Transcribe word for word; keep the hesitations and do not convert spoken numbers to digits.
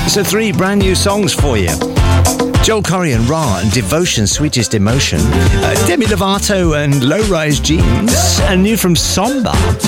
So three brand new songs for you. Joel Corry and Ra and Devotion, Sweetest Emotion. Uh, Demi Lovato and Low Rise Jeans. And new from Somba,